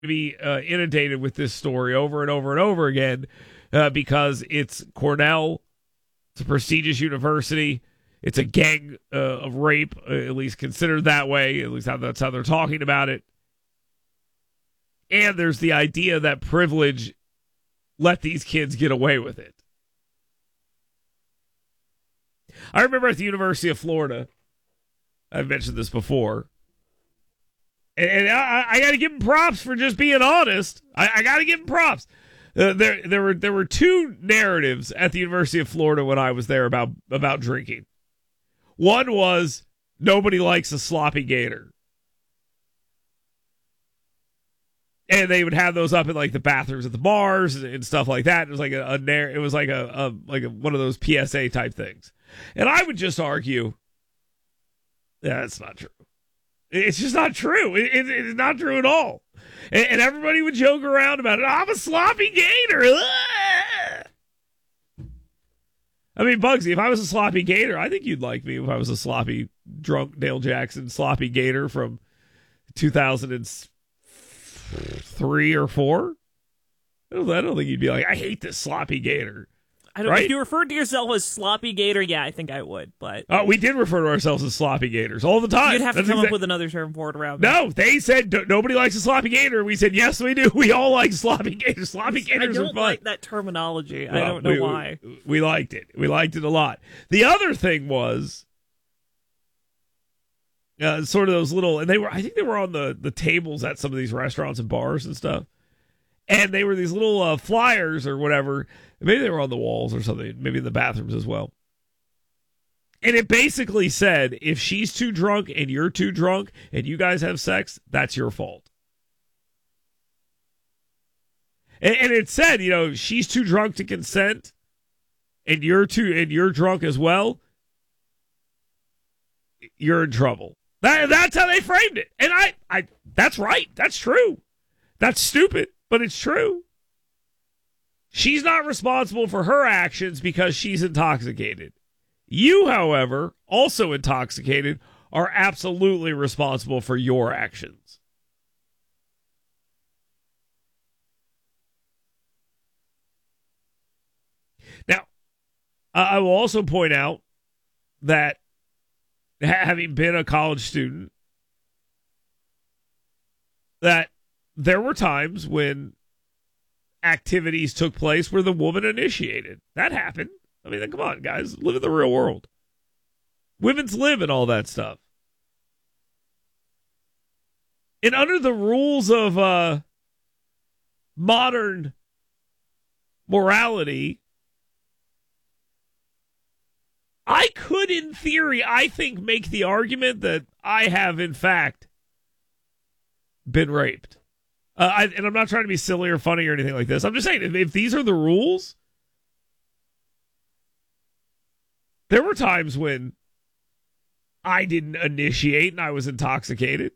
to be inundated with this story over and over and over again because it's Cornell. It's a prestigious university. It's a gang of rape, at least considered that way. At least that's how they're talking about it. And there's the idea that privilege let these kids get away with it. I remember at the University of Florida, I've mentioned this before, and I got to give them props for just being honest. I got to give them props. There were two narratives at the University of Florida when I was there about drinking. One was nobody likes a sloppy gator. And they would have those up in like the bathrooms at the bars and stuff like that. It was like a one of those PSA type things. And I would just argue, that's not true. It's just not true. It's not true at all. And everybody would joke around about it. I'm a sloppy gator. I mean, Bugsy, if I was a sloppy gator, I think you'd like me if I was a sloppy, drunk Dale Jackson sloppy gator from 2003 or 4. I don't think you'd be like, I hate this sloppy gator. I don't know. If you referred to yourself as sloppy gator, yeah, I think I would. But we did refer to ourselves as sloppy gators all the time. You'd have to come up with another term for it around there. No, they said nobody likes a sloppy gator. We said, yes, we do. We all like sloppy gators. Sloppy gators are fun. I don't like that terminology. Well, I don't know why. We liked it. We liked it a lot. The other thing was sort of those little, and I think they were on the tables at some of these restaurants and bars and stuff. And they were these little flyers or whatever. Maybe they were on the walls or something. Maybe in the bathrooms as well. And it basically said, if she's too drunk and you're too drunk and you guys have sex, that's your fault. And it said, she's too drunk to consent and you're drunk as well, you're in trouble. That's how they framed it. And I that's right. That's true. That's stupid, but it's true. She's not responsible for her actions because she's intoxicated. You, however, also intoxicated, are absolutely responsible for your actions. Now, I will also point out that having been a college student, that there were times when activities took place where the woman initiated. That happened. I mean, come on, guys. Live in the real world. Women's live and all that stuff. And under the rules of modern morality, I could, in theory, I think, make the argument that I have, in fact, been raped. And I'm not trying to be silly or funny or anything like this. I'm just saying, if these are the rules, there were times when I didn't initiate and I was intoxicated.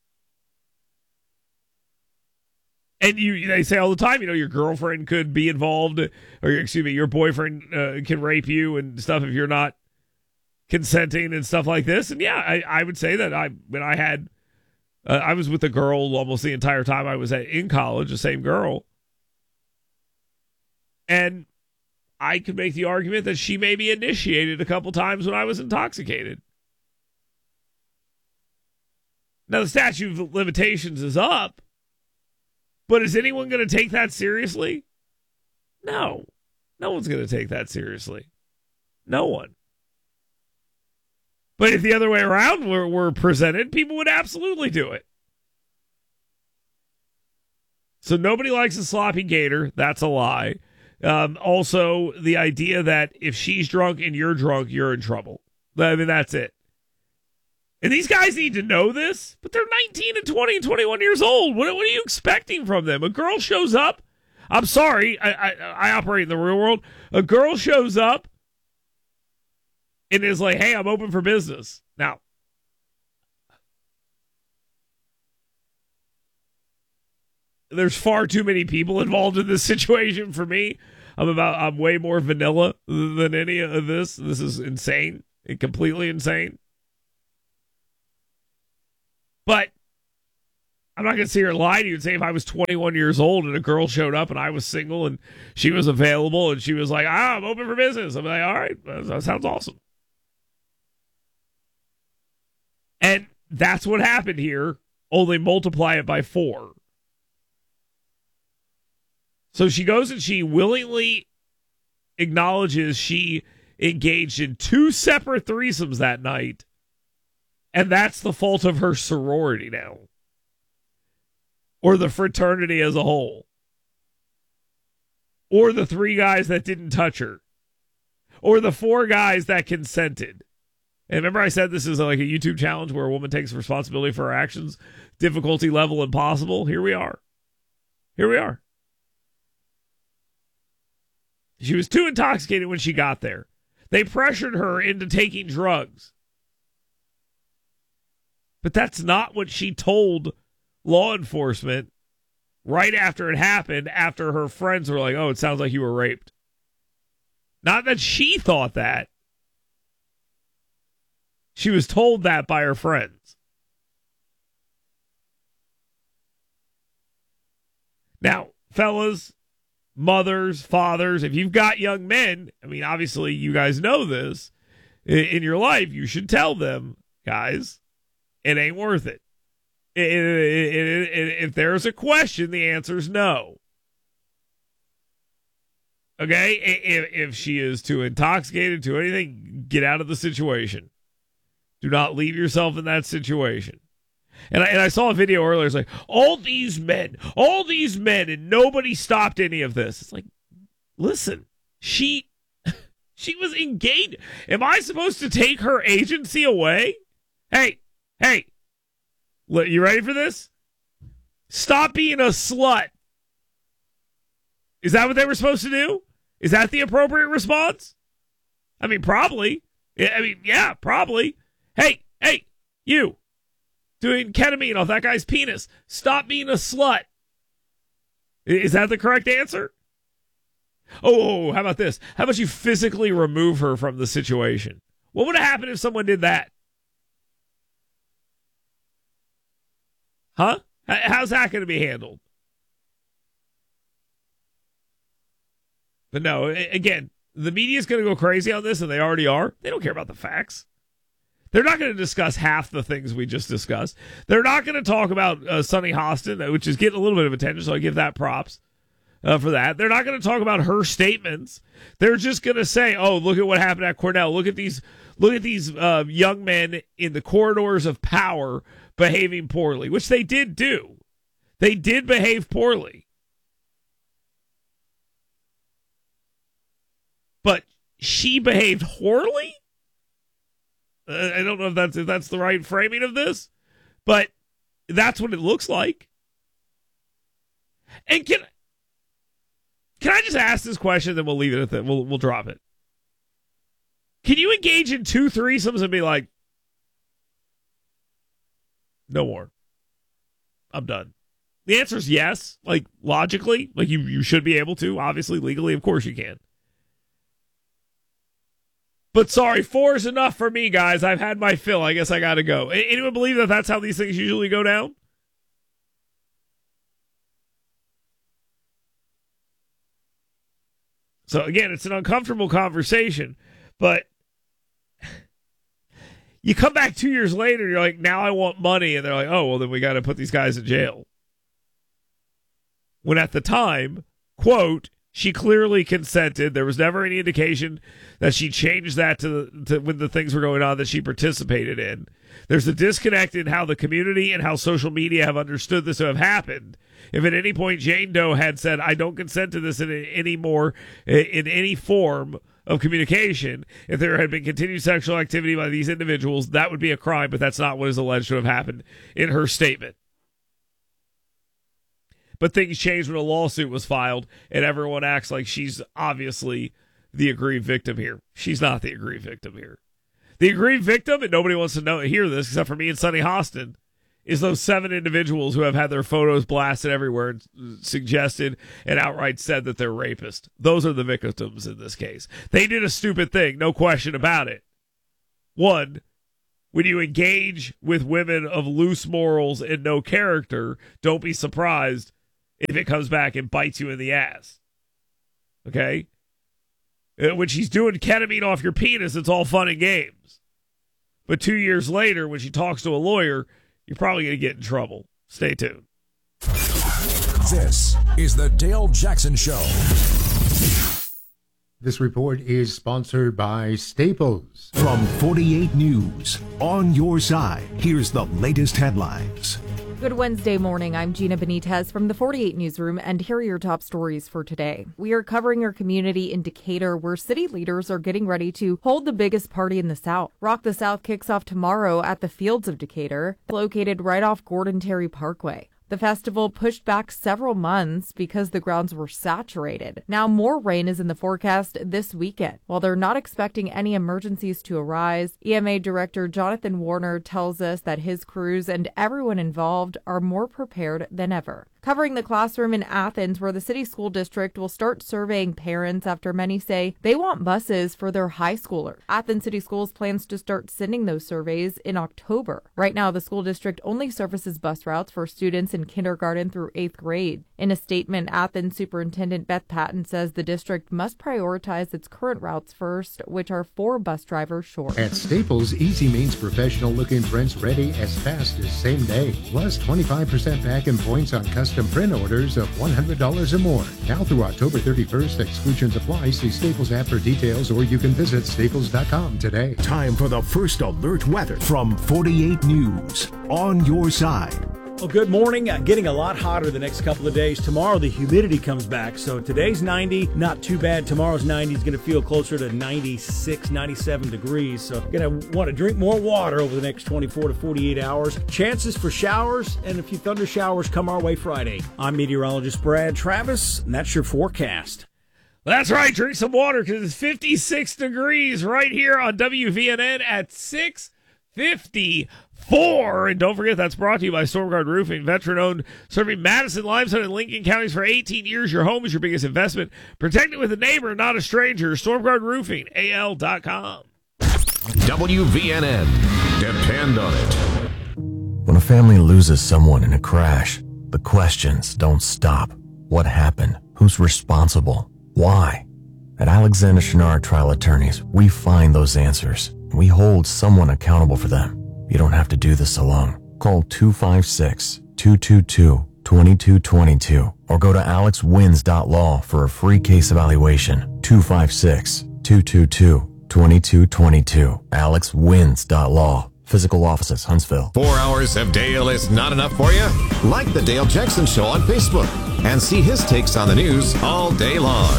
And they say all the time, your girlfriend could be involved, or your boyfriend can rape you and stuff if you're not consenting and stuff like this. And yeah, I would say that I was with a girl almost the entire time I was in college, the same girl. And I could make the argument that she maybe initiated a couple times when I was intoxicated. Now, the statute of limitations is up, but is anyone going to take that seriously? No. No one's going to take that seriously. No one. But if the other way around were presented, people would absolutely do it. So nobody likes a sloppy gator. That's a lie. Also, the idea that if she's drunk and you're drunk, you're in trouble. I mean, that's it. And these guys need to know this, but they're 19 and 20 and 21 years old. What are you expecting from them? A girl shows up. I'm sorry. I operate in the real world. A girl shows up and is like, hey, I'm open for business. Now, there's far too many people involved in this situation for me. I'm way more vanilla than any of this. This is insane. Completely insane. But I'm not going to sit here and lie to you and say if I was 21 years old and a girl showed up and I was single and she was available and she was like, I'm open for business. I'm like, all right, that sounds awesome. And that's what happened here, only multiply it by 4. So she goes and she willingly acknowledges she engaged in 2 separate threesomes that night, and that's the fault of her sorority now. Or the fraternity as a whole. Or the 3 guys that didn't touch her. Or the 4 guys that consented. And remember I said this is like a YouTube challenge where a woman takes responsibility for her actions, difficulty level impossible. Here we are. Here we are. She was too intoxicated when she got there. They pressured her into taking drugs. But that's not what she told law enforcement right after it happened, after her friends were like, oh, it sounds like you were raped. Not that she thought that. She was told that by her friends. Now, fellas, mothers, fathers, if you've got young men, I mean, obviously you guys know this, in your life, you should tell them, guys, it ain't worth it. If there's a question, the answer is no. Okay? If she is too intoxicated to anything, get out of the situation. Do not leave yourself in that situation. And I saw a video earlier. It's like, all these men, and nobody stopped any of this. It's like, listen, she was engaged. Am I supposed to take her agency away? Hey, you ready for this? Stop being a slut. Is that what they were supposed to do? Is that the appropriate response? I mean, probably. Yeah, probably. Hey, you. Doing ketamine off that guy's penis. Stop being a slut. Is that the correct answer? Oh, how about this? How about you physically remove her from the situation? What would have happened if someone did that? Huh? How's that going to be handled? But no, again, the media is going to go crazy on this, and they already are. They don't care about the facts. They're not going to discuss half the things we just discussed. They're not going to talk about Sunny Hostin, which is getting a little bit of attention, so I give that props for that. They're not going to talk about her statements. They're just going to say, oh, look at what happened at Cornell. Look at these young men in the corridors of power behaving poorly, which they did do. They did behave poorly. But she behaved poorly? I don't know if that's the right framing of this, but that's what it looks like. And can I just ask this question, then we'll leave it at that. We'll drop it. Can you engage in 2 threesomes and be like, no more, I'm done? The answer is yes. Like, logically, like you should be able to. Obviously, legally, of course you can. But sorry, 4 is enough for me, guys. I've had my fill. I guess I got to go. Anyone believe that that's how these things usually go down? So, again, it's an uncomfortable conversation. But you come back 2 years later, you're like, now I want money. And they're like, oh, well, then we got to put these guys in jail. When at the time, quote, she clearly consented. There was never any indication that she changed that to when the things were going on that she participated in. There's a disconnect in how the community and how social media have understood this to have happened. If at any point Jane Doe had said, I don't consent to this anymore in any form of communication, if there had been continued sexual activity by these individuals, that would be a crime, but that's not what is alleged to have happened in her statement. But things changed when a lawsuit was filed, and everyone acts like she's obviously the aggrieved victim here. She's not the aggrieved victim here. The aggrieved victim, and nobody wants to hear this except for me and Sunny Hostin, is those 7 individuals who have had their photos blasted everywhere and suggested and outright said that they're rapists. Those are the victims in this case. They did a stupid thing, no question about it. 1, when you engage with women of loose morals and no character, don't be surprised if it comes back and bites you in the ass. Okay? When she's doing ketamine off your penis, it's all fun and games. But 2 years later, when she talks to a lawyer, you're probably going to get in trouble. Stay tuned. This is the Dale Jackson Show. This report is sponsored by Staples. From 48 News, on your side, here's the latest headlines. Good Wednesday morning. I'm Gina Benitez from the 48 Newsroom, and here are your top stories for today. We are covering our community in Decatur, where city leaders are getting ready to hold the biggest party in the South. Rock the South kicks off tomorrow at the Fields of Decatur, located right off Gordon Terry Parkway. The festival pushed back several months because the grounds were saturated. Now more rain is in the forecast this weekend. While they're not expecting any emergencies to arise, EMA Director Jonathan Warner tells us that his crews and everyone involved are more prepared than ever. Covering the classroom in Athens, where the city school district will start surveying parents after many say they want buses for their high schoolers. Athens City Schools plans to start sending those surveys in October. Right now, the school district only services bus routes for students in kindergarten through 8th grade. In a statement, Athens Superintendent Beth Patton says the district must prioritize its current routes first, which are 4 bus drivers short. At Staples, easy means professional-looking prints ready as fast as same day. Plus 25% back in points on custom print orders of $100 or more. Now through October 31st, exclusions apply. See Staples app for details, or you can visit staples.com today. Time for the first alert weather from 48 News, on your side. Well, good morning. Getting a lot hotter the next couple of days. Tomorrow, the humidity comes back. So today's 90, not too bad. Tomorrow's 90 is going to feel closer to 96, 97 degrees. So you're going to want to drink more water over the next 24 to 48 hours. Chances for showers and a few thunder showers come our way Friday. I'm meteorologist Brad Travis, and that's your forecast. That's right. Drink some water because it's 56 degrees right here on WVNN at 6:54. And don't forget, that's brought to you by StormGuard Roofing, veteran-owned, serving Madison, Limestone, and Lincoln counties for 18 years. Your home is your biggest investment. Protect it with a neighbor, not a stranger. StormGuard Roofing, AL.com. WVNN. Depend on it. When a family loses someone in a crash, the questions don't stop. What happened? Who's responsible? Why? At Alexander Chenard Trial Attorneys, we find those answers. We hold someone accountable for them. You don't have to do this alone. Call 256-222-2222 or go to alexwins.law for a free case evaluation. 256-222-2222. alexwins.law. Physical offices, Huntsville. 4 hours of Dale is not enough for you? Like the Dale Jackson Show on Facebook and see his takes on the news all day long.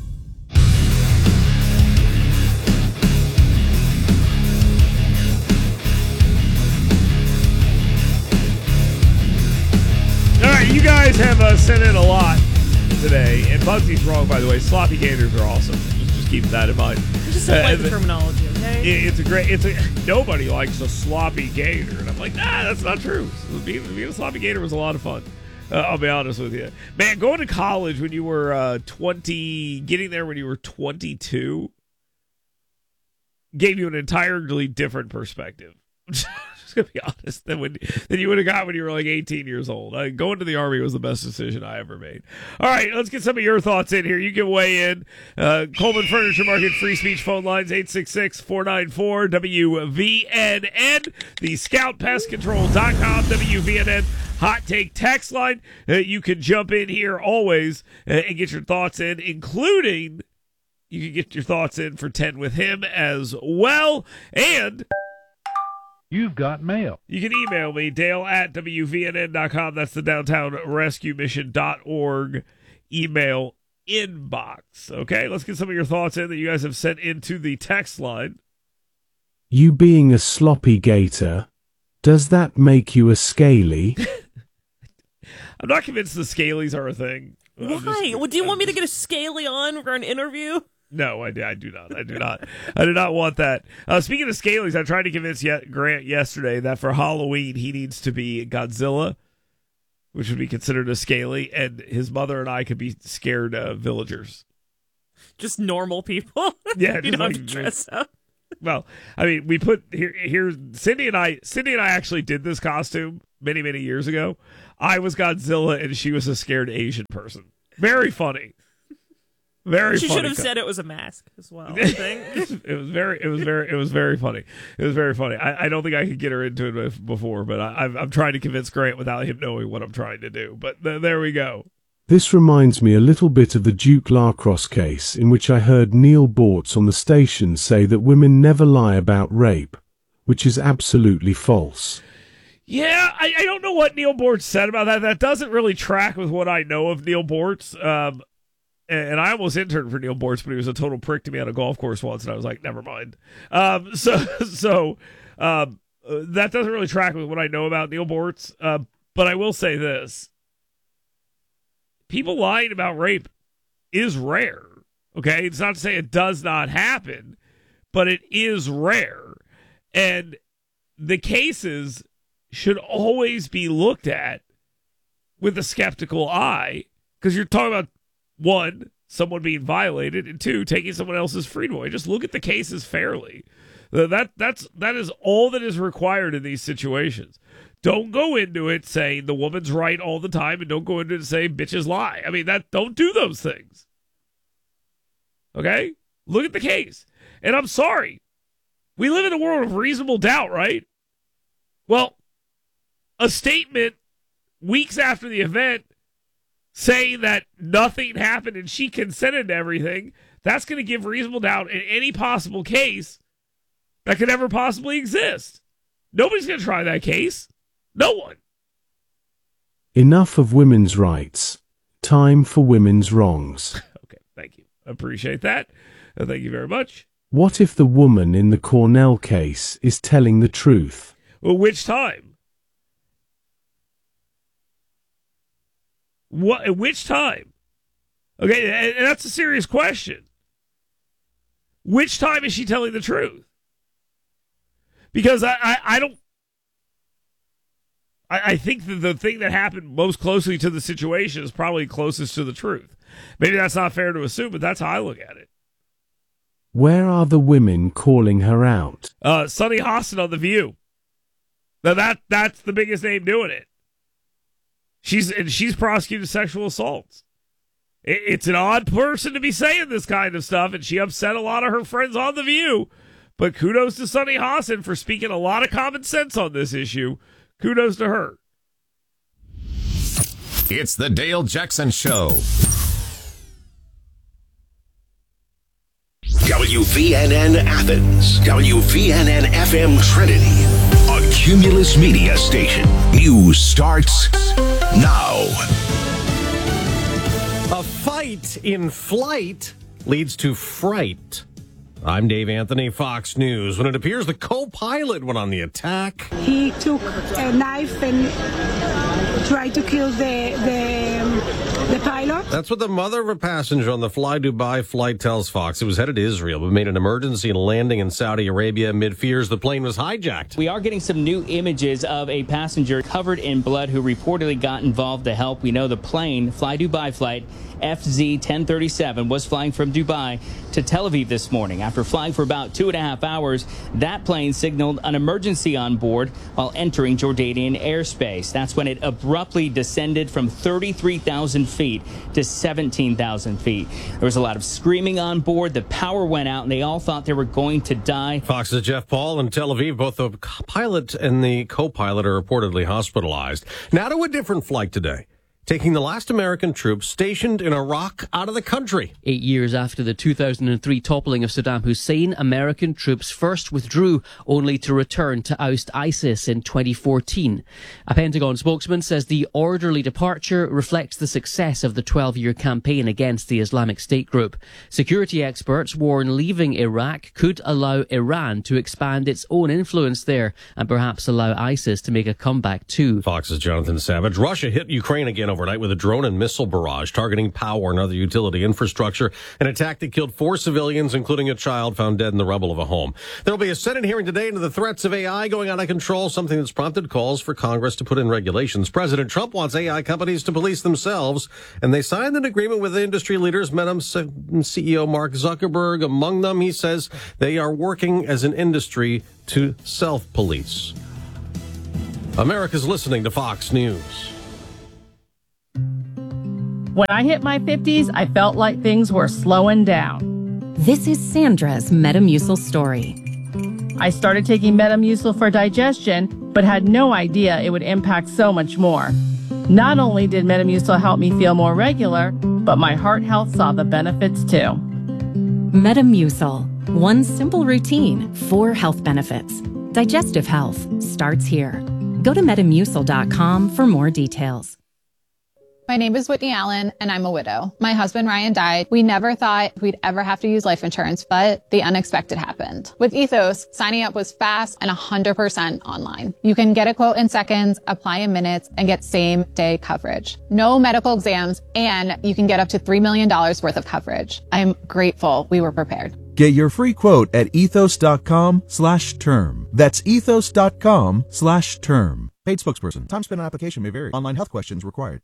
All right, you guys have sent in a lot today, and Bugsy's wrong, by the way. Sloppy gators are awesome. Just keep that in mind. Just don't like the terminology, okay? Nobody likes a sloppy gator, and I'm like, nah, that's not true. Being a sloppy gator was a lot of fun. I'll be honest with you, man. Going to college when you were 20, getting there when you were 22, gave you an entirely different perspective. Just gonna be honest, than you would have got when you were like 18 years old. Going to the Army was the best decision I ever made. All right, let's get some of your thoughts in here. You can weigh in. Coleman Furniture Market free speech phone lines 866-494-WVNN. The ScoutPestControl.com WVNN hot take text line. You can jump in here always and get your thoughts in, including you can get your thoughts in for 10 with him as well. And you've got mail. You can email me, Dale@WVNN.com. That's the Downtown Rescue Mission.org email inbox. Okay, let's get some of your thoughts in that you guys have sent into the text line. You being a sloppy gator, does that make you a scaly? I'm not convinced the scalies are a thing. Why? Do you want me to get a scaly on for an interview? No, I do not. I do not. I do not want that. Speaking of scalies, I tried to convince Grant yesterday that for Halloween he needs to be Godzilla, which would be considered a scaly, and his mother and I could be scared villagers. Just normal people. Yeah, you don't have to dress up. Well, I mean, we put here. Cindy and I actually did this costume many, many years ago. I was Godzilla, and she was a scared Asian person. Very funny. Very. She funny should have said it was a mask as well. I think it was very funny. It was very funny. I don't think I could get her into it before, but I'm trying to convince Grant without him knowing what I'm trying to do. But there we go. This reminds me a little bit of the Duke Lacrosse case, in which I heard Neil Bortz on the station say that women never lie about rape, which is absolutely false. Yeah, I don't know what Neil Bortz said about that. That doesn't really track with what I know of Neil Bortz. And I almost interned for Neil Bortz, but he was a total prick to me on a golf course once, and I was like, never mind. So that doesn't really track with what I know about Neil Bortz. But I will say this. People lying about rape is rare, okay? It's not to say it does not happen, but it is rare. And the cases should always be looked at with a skeptical eye, because you're talking about, one, someone being violated, and two, taking someone else's freedom away. Just look at the cases fairly. That is all that is required in these situations. Don't go into it saying the woman's right all the time, and don't go into it saying bitches lie. I mean, don't do those things. Okay? Look at the case. And I'm sorry. We live in a world of reasonable doubt, right? Well, a statement weeks after the event saying that nothing happened and she consented to everything, that's going to give reasonable doubt in any possible case that could ever possibly exist. Nobody's going to try that case. No one. Enough of women's rights. Time for women's wrongs. Okay, thank you. Appreciate that. Thank you very much. What if the woman in the Cornell case is telling the truth? Well, which time? At which time? Okay, and that's a serious question. Which time is she telling the truth? Because I think that the thing that happened most closely to the situation is probably closest to the truth. Maybe that's not fair to assume, but that's how I look at it. Where are the women calling her out? Sunny Hostin on The View. Now that's the biggest name doing it. She's prosecuted sexual assaults. It's an odd person to be saying this kind of stuff, and she upset a lot of her friends on The View. But kudos to Sunny Hostin for speaking a lot of common sense on this issue. Kudos to her. It's the Dale Jackson Show. WVNN Athens, WVNN FM Trinity, a Cumulus Media station. News starts now. A fight in flight leads to fright. I'm Dave Anthony, Fox News. When it appears the co-pilot went on the attack. He took a knife and tried to kill the pilot. That's what the mother of a passenger on the Fly Dubai flight tells Fox. It was headed to Israel, but made an emergency landing in Saudi Arabia amid fears the plane was hijacked. We are getting some new images of a passenger covered in blood who reportedly got involved to help. We know the plane, Fly Dubai flight FZ-1037, was flying from Dubai to Tel Aviv this morning. After flying for about 2.5 hours, that plane signaled an emergency on board while entering Jordanian airspace. That's when it abruptly descended from 33,000 feet to 17,000 feet. There was a lot of screaming on board. The power went out, and they all thought they were going to die. Fox's Jeff Paul in Tel Aviv, both the pilot and the co-pilot are reportedly hospitalized. Now to a different flight today, taking the last American troops stationed in Iraq out of the country. 8 years after the 2003 toppling of Saddam Hussein, American troops first withdrew, only to return to oust ISIS in 2014. A Pentagon spokesman says the orderly departure reflects the success of the 12-year campaign against the Islamic State group. Security experts warn leaving Iraq could allow Iran to expand its own influence there and perhaps allow ISIS to make a comeback too. Fox's Jonathan Savage. Russia hit Ukraine again over overnight with a drone and missile barrage targeting power and other utility infrastructure. An attack that killed 4 civilians, including a child found dead in the rubble of a home. There will be a Senate hearing today into the threats of AI going out of control, something that's prompted calls for Congress to put in regulations. President Trump wants AI companies to police themselves, and they signed an agreement with the industry leaders. Meta CEO Mark Zuckerberg among them. He says they are working as an industry to self-police. America's listening to Fox News. When I hit my 50s, I felt like things were slowing down. This is Sandra's Metamucil story. I started taking Metamucil for digestion, but had no idea it would impact so much more. Not only did Metamucil help me feel more regular, but my heart health saw the benefits too. Metamucil. One simple routine, 4 health benefits. Digestive health starts here. Go to Metamucil.com for more details. My name is Whitney Allen, and I'm a widow. My husband, Ryan, died. We never thought we'd ever have to use life insurance, but the unexpected happened. With Ethos, signing up was fast and 100% online. You can get a quote in seconds, apply in minutes, and get same-day coverage. No medical exams, and you can get up to $3 million worth of coverage. I'm grateful we were prepared. Get your free quote at ethos.com/term. That's ethos.com/term. Paid spokesperson. Time spent on application may vary. Online health questions required.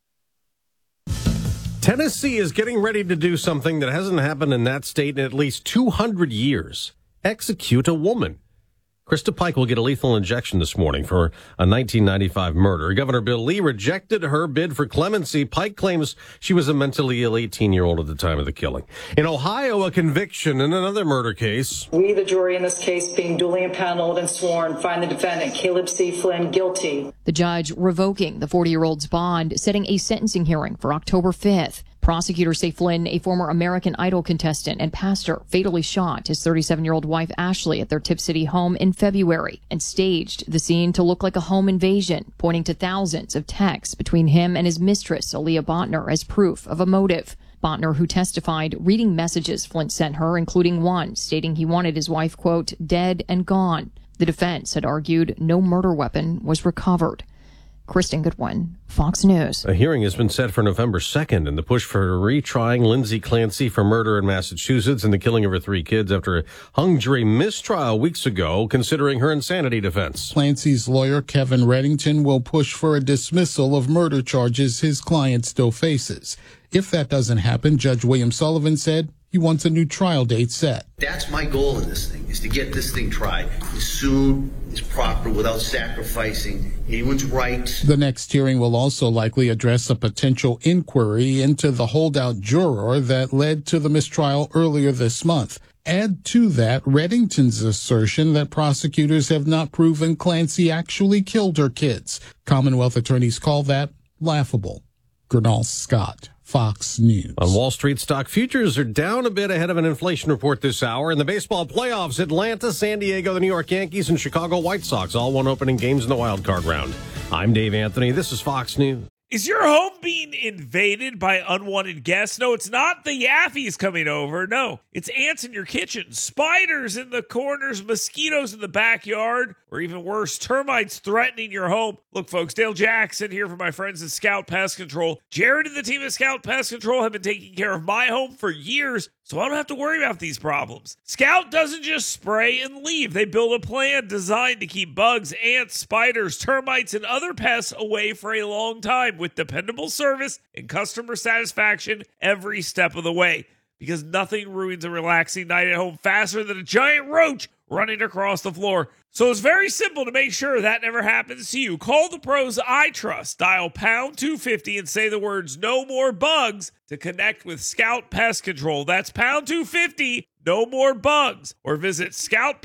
Tennessee is getting ready to do something that hasn't happened in that state in at least 200 years. Execute a woman. Krista Pike will get a lethal injection this morning for a 1995 murder. Governor Bill Lee rejected her bid for clemency. Pike claims she was a mentally ill 18-year-old at the time of the killing. In Ohio, a conviction in another murder case. We, the jury in this case, being duly impaneled and sworn, find the defendant, Caleb C. Flynn, guilty. The judge revoking the 40-year-old's bond, setting a sentencing hearing for October 5th. Prosecutors say Flynn, a former American Idol contestant and pastor, fatally shot his 37-year-old wife Ashley at their Tip City home in February and staged the scene to look like a home invasion, pointing to thousands of texts between him and his mistress, Aaliyah Botner, as proof of a motive. Botner, who testified, reading messages Flynn sent her, including one stating he wanted his wife, quote, dead and gone. The defense had argued no murder weapon was recovered. Kristen Goodwin, Fox News. A hearing has been set for November 2nd in the push for retrying Lindsay Clancy for murder in Massachusetts and the killing of her 3 kids after a hung jury mistrial weeks ago, considering her insanity defense. Clancy's lawyer, Kevin Reddington, will push for a dismissal of murder charges his client still faces. If that doesn't happen, Judge William Sullivan said he wants a new trial date set. That's my goal in this thing, is to get this thing tried as soon as proper without sacrificing anyone's rights. The next hearing will also likely address a potential inquiry into the holdout juror that led to the mistrial earlier this month. Add to that Reddington's assertion that prosecutors have not proven Clancy actually killed her kids. Commonwealth attorneys call that laughable. Gernal Scott, Fox News. On Wall Street, stock futures are down a bit ahead of an inflation report this hour. In the baseball playoffs, Atlanta, San Diego, the New York Yankees, and Chicago White Sox all won opening games in the wild card round. I'm Dave Anthony. This is Fox News. Is your home being invaded by unwanted guests? No, it's not the Yaffies coming over. No, it's ants in your kitchen, spiders in the corners, mosquitoes in the backyard, or even worse, termites threatening your home. Look, folks, Dale Jackson here for my friends at Scout Pest Control. Jared and the team at Scout Pest Control have been taking care of my home for years, so I don't have to worry about these problems. Scout doesn't just spray and leave. They build a plan designed to keep bugs, ants, spiders, termites, and other pests away for a long time with dependable service and customer satisfaction every step of the way. Because nothing ruins a relaxing night at home faster than a giant roach running across the floor. So it's very simple to make sure that never happens to you. Call the pros I trust. Dial pound 250 and say the words "no more bugs" to connect with Scout Pest Control. That's pound 250, no more bugs. Or visit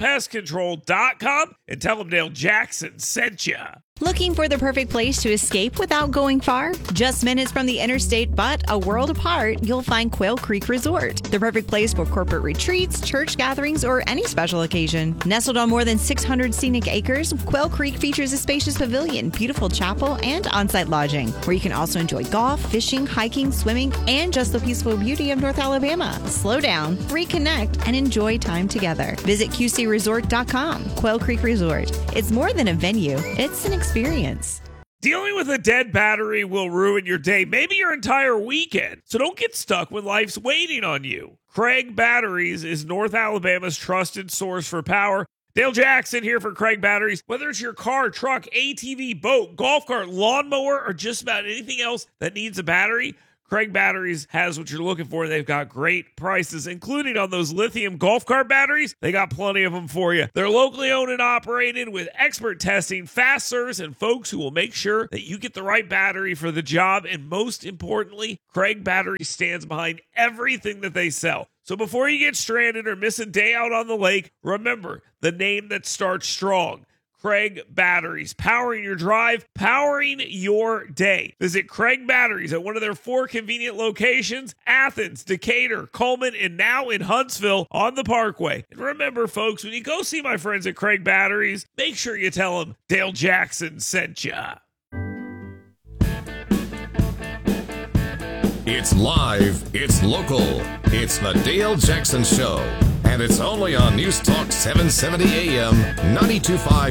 scoutpestcontrol.com and tell them Dale Jackson sent you. Looking for the perfect place to escape without going far? Just minutes from the interstate, but a world apart, you'll find Quail Creek Resort. The perfect place for corporate retreats, church gatherings, or any special occasion. Nestled on more than 600 scenic acres, Quail Creek features a spacious pavilion, beautiful chapel, and on-site lodging, where you can also enjoy golf, fishing, hiking, swimming, and just the peaceful beauty of North Alabama. Slow down, reconnect, and enjoy time together. Visit QCResort.com. Quail Creek Resort. It's more than a venue, it's an experience. Dealing with a dead battery will ruin your day, maybe your entire weekend. So don't get stuck when life's waiting on you. Craig Batteries is North Alabama's trusted source for power. Dale Jackson here for Craig Batteries. Whether it's your car, truck, ATV, boat, golf cart, lawnmower, or just about anything else that needs a battery, Craig Batteries has what you're looking for. They've got great prices, including on those lithium golf cart batteries. They got plenty of them for you. They're locally owned and operated with expert testing, fast service, and folks who will make sure that you get the right battery for the job. And most importantly, Craig Batteries stands behind everything that they sell. So before you get stranded or miss a day out on the lake, remember the name that starts strong. Craig Batteries, powering your drive, powering your day. Visit Craig Batteries at one of their 4 convenient locations, Athens, Decatur, Coleman, and now in Huntsville on the Parkway. And remember, folks, when you go see my friends at Craig Batteries, make sure you tell them Dale Jackson sent ya. It's live, it's local, it's the Dale Jackson Show, and it's only on News Talk 770 AM, 92.5